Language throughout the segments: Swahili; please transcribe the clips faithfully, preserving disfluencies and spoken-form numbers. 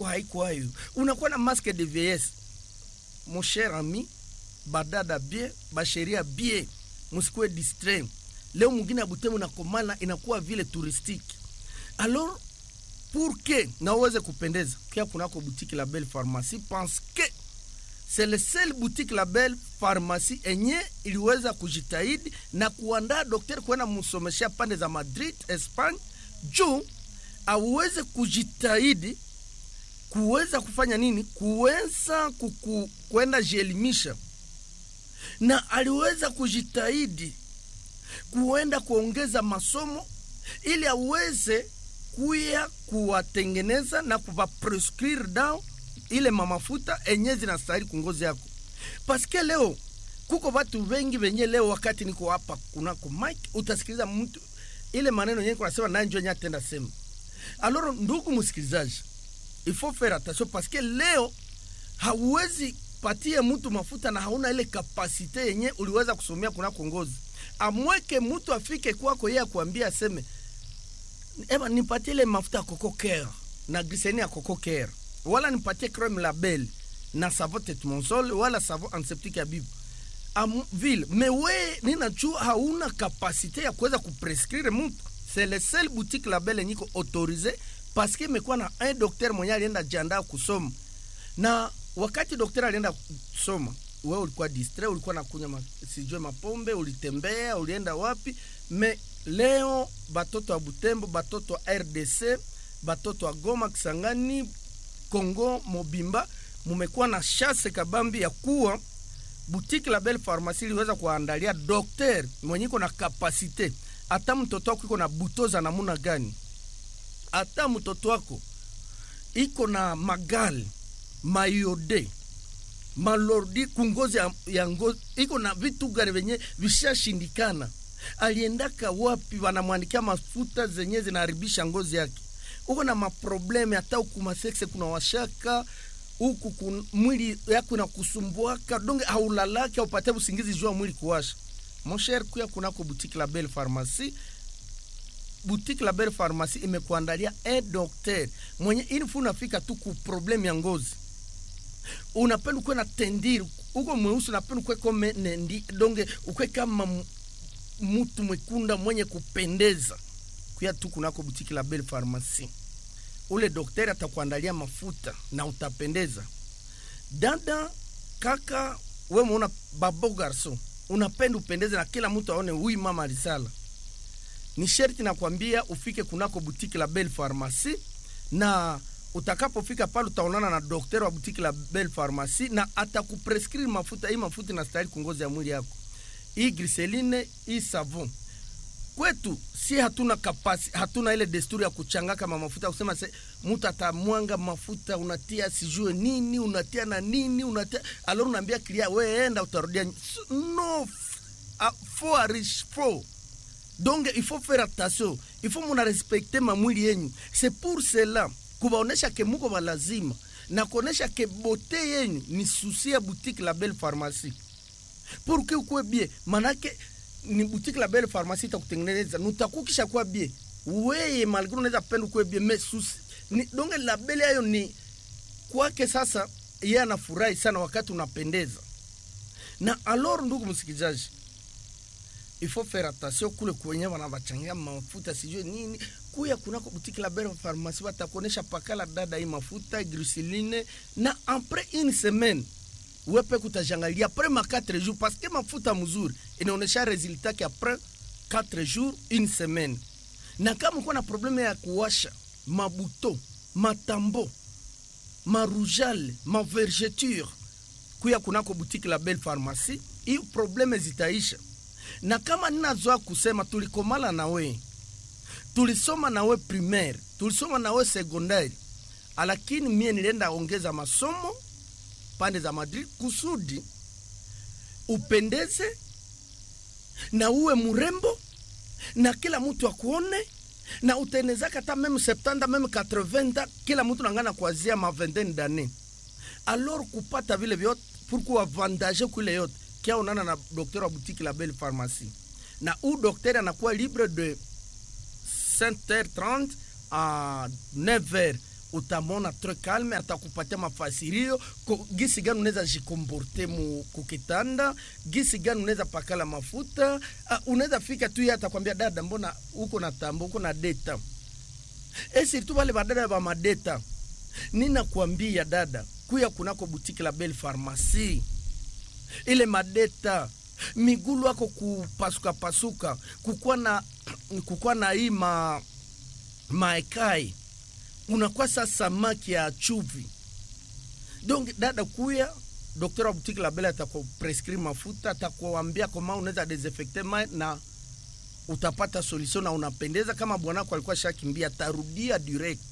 haiko hayo. Unakuwa na masque de vieillesse. Mon cher ami, badada bien, basheria bien, musikwe distrait. Leo mwingine Butembo na komala inakuwa vile touristique. Alors pour que na uweze kupendeza, kia kunako boutique La Belle Pharmacie, pense que c'est le seul boutique La Belle Pharmacie enye iliweza kujitahidi na kuandaa daktari kwenda msomeshia pande za Madrid, Espagne, juu aweze kujitahidi kuweza kufanya nini? Kuweza kuku, kwenda jielimisha. Na aliweza kujitahidi kuenda kuongeza masomo ili aweze kuya kuwatengeneza na kuva prescrire down ile mamafuta enye zinastahili kungozi yako. Paske leo kuko watu wengi wenye leo wakati niko hapa kunako mic utasikiliza mtu ile maneno yenye kunasema na njoo nya tenda sema. Alors ndugu msikilizaji, il faut faire attention paske leo hauwezi patia mtu mafuta na hauna ile kapasite yenye uliweza kusomea kunako ngozi. Amweke mtu afike kwako yeye kuambia aseme eba nipatie ile mafuta Coco Care na glycérine ya Coco Care, wala nipatie crème La Belle na savon Tetmonsol wala savon antiseptique ya Bibu am ville. Mewe ninajua hauna kapasite ya kuweza kuprescrire mtu. C'est le seul boutique La Belle niko autorisé parce que mekuwa na un docteur mwenye alienda jiandaa kusoma. Na wakati docteur alienda kusoma, wewe ulikuwa distrait, ulikuwa nakunywa sijue mapombe, ulitembea, ulienda wapi? Me leo batoto wa Butembo, batoto wa R D C, batoto wa Goma, Kisangani, Kongo, Mobimba, mumekuwa na chance kabambi ya kuwa boutique La Belle Pharmacie iliweza kuandalia docteur mwenye iko na kapasite. Hata mtoto wako iko na butoza namuna gani, hata mtoto wako iko na magali, mayode, malordi kungozi ya, ya ngozi, iko na vitu gani venye vishashindikana, aliendaka wapi wanamwandikia mafuta zenye zinaharibisha ngozi yake. Uko na maprobleme hata huku masexe kuna washaka, huku kun, mwili yako na kusumbuaka, donge haulalaki upate usingizi jua mwili kuwasha. Mon cher, kuya kunako boutique La Belle Pharmacie. Boutique La Belle Pharmacie imekuandalia un docteur mwenye ilifu unafika tu ku problem ya ngozi. Unapenda kuwa na tendiri, uko mweusi unapenda kuwa kome nendi, donge ukwe kama mtu mwekunda mwenye kupendeza. Kuya tu kunako boutique La Belle Pharmacie. Ule docteur atakuandalia mafuta na utapendeza. Dada, kaka, we muona babo garçon, unapenda upendeze na kila mtu aone huyu mama alisala. Ni sherti na kuambia ufike kunako boutique La Belle Pharmacie, na utakapofika pale utaonana na daktari wa boutique La Belle Pharmacie na atakuprescrire mafuta. Hii mafuta inastahili kungozi ya mwili yako. Hii glycérine, hii savon. Kwetu si hatuna kapasi, hatuna ile desturi ya kuchanga kama mafuta kusema se mtu atamwanga mafuta unatia sijue nini, unatia na nini, unatia alors unaambia kilia wewe enda utarudia. No, faut riche faut. Donc il faut faire attention, il faut muna respecter mamwili yenu. C'est pour cela kubaonesha ke muko balazima na kuonesha ke bote yenu ni souci ya boutique La Belle Pharmacie. Pour que ukwe bien, manake ni boutique La Belle Pharmacie itakutengeneza, nutakukisha kwa bien. Wewe malgré unaweza penda kwa bien mais souci. Ni donc La Belle hayo ni kwake sasa yeye anafurahi sana wakati unapendeza. Na alors ndugu msikizaji, il faut faire attention kule kwenye wanavachangia mafuta sijue nini. Kuya kunako boutique La Belle Pharmacie watakuonesha pakala dada hii mafuta glycérine, na après une semaine wepe kutajangalia après ma quatre jours parce que mafuta mzuri inaonesha resultat ki après quatre jours une semaine. Na kama uko na probleme ya kuwasha mabuto, matambo, marujale, mavergeture, kuya kunako boutique La Belle Pharmacie, hii probleme zitaisha. Na kama ninazoa kusema tulikomala na we, tulisoma na we primaire, tulisoma na we secondaire, lakini mie nilienda ongeza masomo pande za Madrid kusudi upendeze na uwe murembo na kila mtu akuone na utenezaka hata meme septanta meme quatre-vingts, kila mtu nangana kuanzia ma vingtaine d'années. Alors kupata vile vyote pourquoi avantage kule yote kia unana na docteur wa boutique La Belle Pharmacie. Na u docteur anakuwa libre de cinq heures trente à neuf heures. utamona très calme, atakupatia mafasirio gisi gani unaweza jikomporte mu kukitanda, gisi gani unaweza pakala mafuta. Uh, unaweza fika tu yeye atakwambia dada, mbona uko na tambo, uko na data. Esi tu wale badada ba madeta. Nina kuambia dada, kuya kunako boutique la Belle Pharmacie. Ile madeta migulu wako kupasuka pasuka, kukua na kukua na hii ma maekai, unakuwa sasa samaki ya chuvi. Donc dada kuya, daktari wa boutique la Belle atakuprescrire mafuta, atakuambia kama unaweza desinfecter mai na utapata solution na unapendeza. Kama bwanako alikuwa shakimbia, tarudia direct.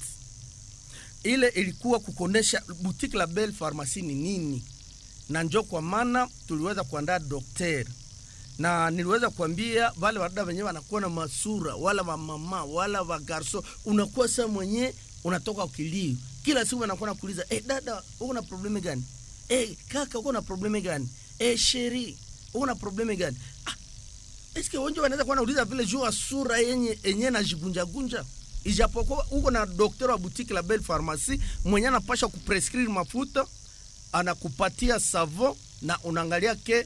Ile ilikuwa kukonesha boutique la Belle Pharmacie ni nini. Na njoo kwa maana tuliweza kuandaa daktari. Na niliweza kuambia wale wadada wenyewe wanakuwa na masura, wala wa mama, wala wa garso, unakuwa sasa mwenye unatoka ukilio. Kila siku anakuwa nakuuliza, "Eh dada, uko na problemi gani? Eh kaka, uko na problemi gani? Eh sheri, uko na problemi gani?" Ah, eske wonjo wanaweza kuwa nauliza vile juu sura yenye yenye na jigunja gunja. Ijapokuwa uko na daktari wa boutique la Belle Pharmacie mwenye anapasha kuprescrire mafuta, anakupatia savon na unaangalia ke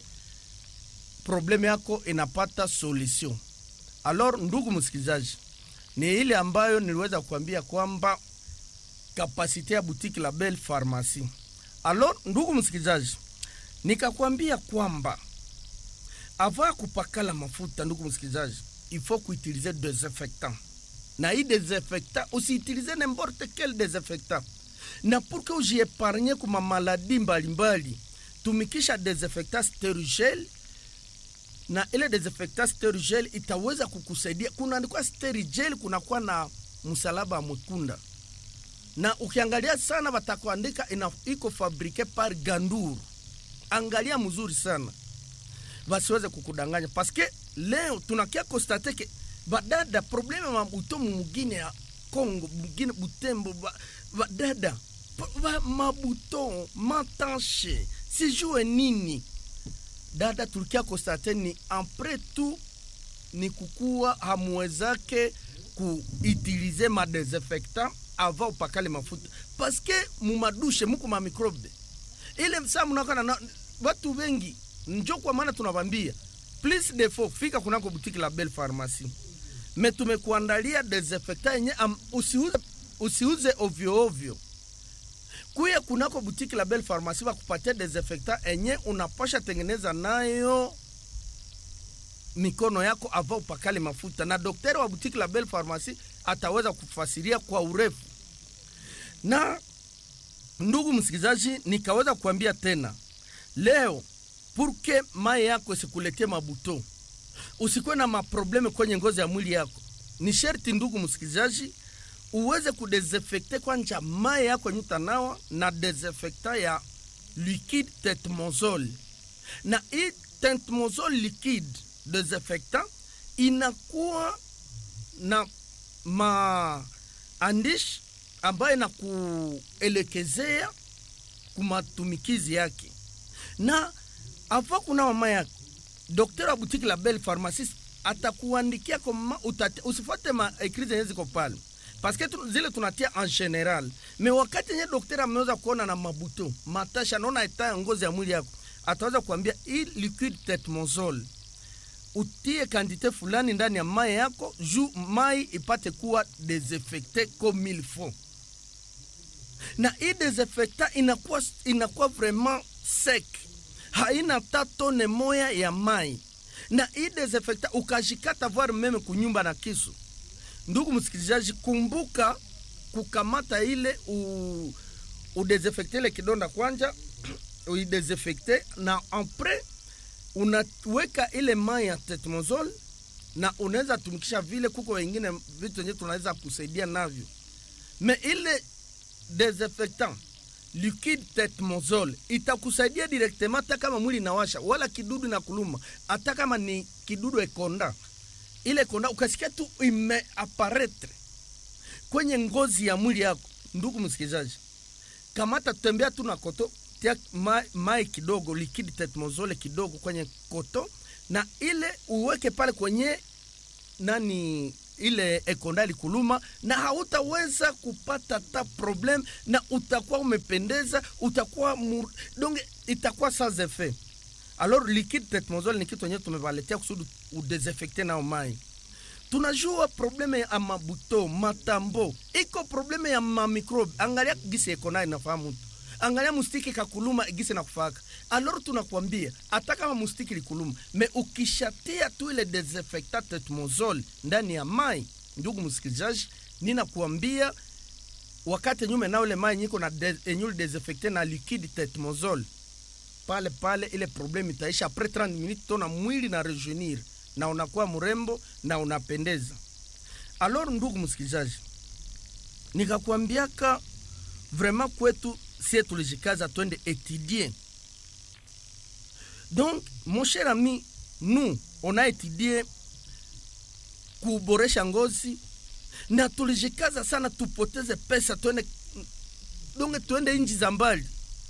probleme yako inapata solution. Alors ndugu msikilizaji, ni ile ambayo niliweza kuambia kwamba kapasite ya boutique la Belle Pharmacie. Alors ndugu msikilizaji, nikakwambia kwamba avant kupakala mafuta, ndugu msikilizaji, il faut utiliser désinfectant. Na hii désinfectant usiutilize n'importe quel désinfectant. Na pour que uji épargne kuma maladie mbalimbali, tumikisha désinfectant sterigel. Na ile désinfectant sterigel itaweza kukusaidia. Kuna ndikwa sterigel kuna kwa na msalaba mwekunda. Na ukiangalia sana watakuandika ina iko fabriqué par Gandour. Angalia mzuri sana, wasiweze kukudanganya. Parce que leo tunakia constate que badada probleme wa butomu mugine ya Kongo, mugine Butembo, badada ba mabuton matanche sijue nini. Dada tulikia constate ni après tout ni kukua hamwezake kuutilize ma désinfectant avant upakale mafuta. Parce que mumadushe muko ma microbe. Ile msa mnakana na watu wengi, njoo kwa maana tunawambia please defo fika kunako boutique la Belle Pharmacie. Me tumekuandalia desinfectant yenye um, usiuze usiuze ovyo ovyo. Kuya kunako boutique la Belle Pharmacie wakupatia desinfectant yenye unapasha tengeneza nayo mikono yako avant upakale mafuta. Na daktari wa boutique la Belle Pharmacie ataweza kufasiria kwa urefu. Na ndugu msikilizaji, nikaweza kuambia tena leo, purke mai yako isikuletee mabuto, usikuwe na maprobleme kwenye ngozi ya mwili yako, ni sherti ndugu msikilizaji uweze kudesinfecte kwanja mai yako nyutanawa na desinfectant ya liquide tetmozol. Na hii tetmozol liquide desinfectant inakuwa na maandishi ambaye na kuelekezea kumatumikizi yake. Na afa kuna mama yako, daktari wa boutique la Belle Pharmacie atakuandikia kama usifuate ma ekrize hizi kwa pale. Parce que tu, zile tunatia en general. Mais wakati nye daktari ameweza kuona na mabuto, matasha naona eta ngozi ya mwili yako, ataweza kuambia hii liquide tetmozol utie quantité fulani ndani ya mai yako, juu mai ipate kuwa desinfecté comme il faut. Na hii desinfectant inakuwa inakuwa vraiment sec, haina tatone moya ya mai. Na hii desinfectant ukajikata voir meme kunyumba na kisu. Ndugu msikilizaji, kumbuka kukamata ile u udesinfecte ile kidonda kwanja, uidesinfecte na après unaweka ile mai ya tetmozol, na unaweza tumikisha vile kuko wengine vitu wenye tunaweza kusaidia navyo. Me ile desinfectant liquide tetmozol itakusaidia directement hata kama mwili inawasha wala kidudu na kuluma, hata kama ni kidudu ekonda. Ile konda ukasikia tu ime apparaître kwenye ngozi ya mwili yako, ndugu msikilizaji, kamata tutembea tu na koto, tia mai, mai kidogo liquide tetmozol kidogo kwenye koto, na ile uweke pale kwenye nani ile ekondali kuluma na hautaweza kupata ta problem na utakuwa umependeza, utakuwa mur... donc itakuwa sans effet. Alors liquide tetmozole ni kitu yenye tumevaletea kusudi udesinfecte na mai. Tunajua probleme ya mabuto, matambo, iko probleme ya mamikrobe. Angalia gisi ekondali nafahamu. Angalia mustiki kakuluma gisi na kufaka. Alors tunakwambia hata kama mustiki likuluma, me ukishatia tu ile desinfectant tetmozole ndani ya mai, ndugu msikilizaji, ninakuambia wakati nyume na ule mai niko na enyul desinfectant na liquide tetmozole, pale pale ile problem itaisha. Après trente minutes tona mwili na rejeunir na unakuwa mrembo na unapendeza. Alors ndugu msikilizaji, nikakwambiaka vraiment kwetu si tulijikaza twende étudier. Donc mon cher ami, nous on a étudié kuboresha ngozi na tulijikaza sana tupoteze pesa twende, donc twende nchi za mbali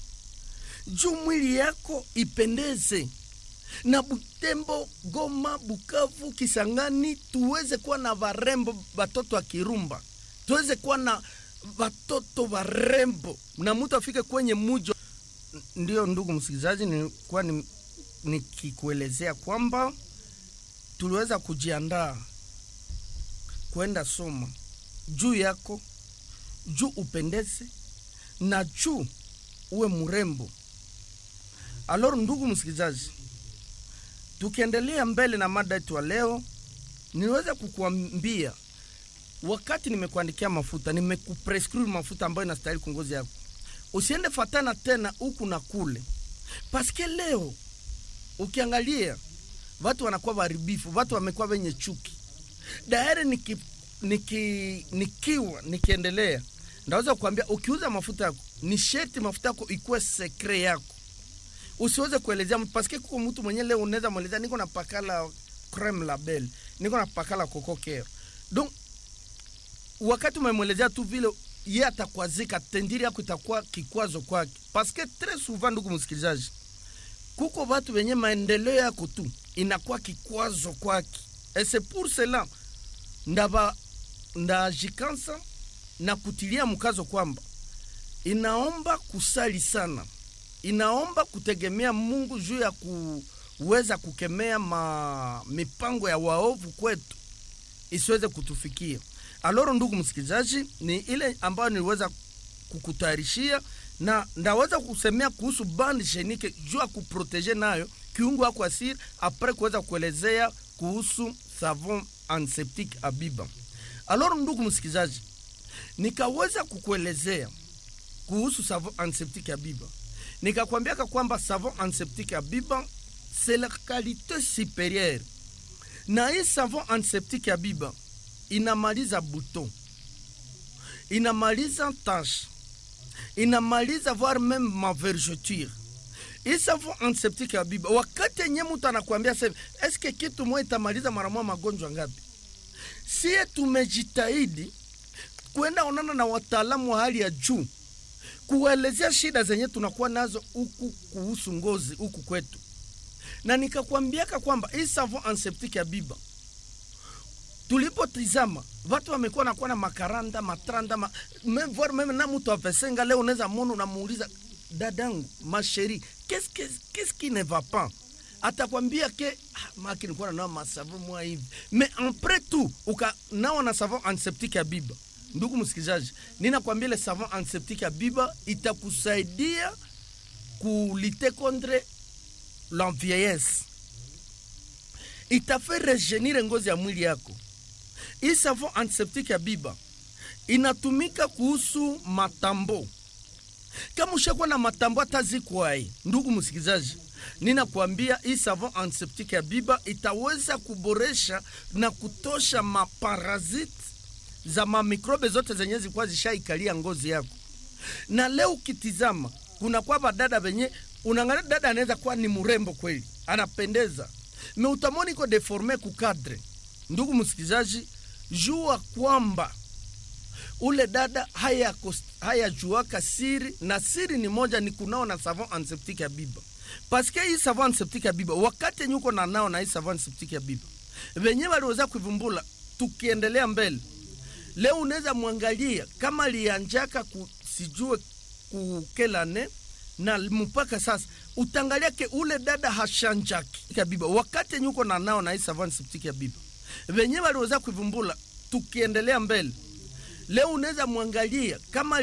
juu mwili yako ipendeze. Na Butembo, Goma, Bukavu, Kisangani tuweze kuwa na varembo batoto wa Kirumba, tuweze kuwa na watoto warembo na mtu afike kwenye mujo. Ndio ndugu msikilizaji, nilikuwa nikikuelezea kwamba tuliweza kujiandaa kwenda soma juu yako, juu upendeze na juu uwe mrembo. Alors ndugu msikilizaji, tukiendelea mbele na mada yetu leo, niweza kukuambia wakati nimekuandikia mafuta, nimekuprescribe mafuta ambayo inastahili kwa ngozi yako, usiende fatana tena huku na kule. Paske leo ukiangalia watu wanakuwa waribifu, watu wamekuwa wenye chuki. Daire niki, niki, nikiwa nikiendelea ndaweza kukuambia ukiuza mafuta yako ni sheti mafuta yako ikuwe secret yako. Usiweze kuelezea mtu, paske kuko mtu mwenye leo unaweza mwelezea niko na pakala creme label, niko na pakala coco care. Donc wakati umemwelezea tu vile, yeye atakwazika, tendiri yako itakuwa kikwazo kwake. Paske très souvent ndugu msikilizaji, kuko watu wenye maendeleo yako tu inakuwa kikwazo kwake. Et c'est pour cela ndaba ndajikansa na kutilia mkazo kwamba inaomba kusali sana, inaomba kutegemea Mungu juu ya kuweza kukemea ma mipango ya waovu kwetu isiweze kutufikia. Alors ndugu msikilizaji, ni ile ambayo niliweza kukutayarishia na ndaweza kusemea kuhusu bande chenique juu ya kuproteger nayo kiungo wako asiri, après kuweza kuelezea kuhusu savon antiseptique Abiba. Alors ndugu msikilizaji, nikaweza kukuelezea kuhusu savon antiseptique Abiba. Nikakwambia kwamba savon antiseptique Abiba c'est la qualité supérieure. Na hii savon antiseptique Abiba inamaliza buton, inamaliza tache, inamaliza voire même ma vergeture. Hii savon antiseptique Abiba, wakati nye mtu anakuambia sasa, eske kitu moja itamaliza mara moja magonjwa ngapi? Sie tumejitahidi kwenda onana na wataalamu wa hali ya juu kuelezea shida zenye tunakuwa nazo huku kuhusu ngozi huku kwetu. Na nikakwambiaka kwamba hii savon antiseptique Abiba tulipotizama watu wamekuwa nakuwa na makaranda, matranda, ma, même voir même na mtu avesenga leo unaweza muone unamuuliza dadangu, ma chérie, qu'est-ce que qu'est-ce qui ne va pas? Atakwambia ke ah, maki nilikuwa na ma savon moi hivi. Mais après tout uka nao na savon antiseptique Abiba. Ndugu msikilizaji, ninakwambia le savon antiseptique Abiba itakusaidia kulite contre l'envieillesse. Itafe rejeunir ngozi ya mwili yako. Hii savon antiseptique Abiba inatumika kuhusu matambo. Kama ushakuwa na matambo atazikwai, ndugu msikilizaji, ninakuambia hii savon antiseptique Abiba itaweza kuboresha na kutosha maparasite za mamikrobe zote zenye zilikuwa zishaikalia ngozi yako. Na leo ukitizama kuna kwa badada benye unangalia dada anaweza kuwa ni mrembo kweli, anapendeza, me utamoni iko deforme ku cadre. Ndugu msikilizaji, jua kwamba ule dada haya haya juaka siri, na siri ni moja, ni kunao na savon antiseptique Abiba. Parce que hii savon antiseptique Abiba wakati nyuko na nao na hii savon antiseptique Abiba wenyewe waliweza kuivumbula tukiendelea mbele. Leo unaweza mwangalia kama lianjaka kusijue kukelane na mpaka sasa utangalia ke ule dada hashanjaki kabiba wakati nyuko na nao na hii savani septique ya biba wenyewe waliweza kuivumbula. Tukiendelea mbele, leo unaweza mwangalia kama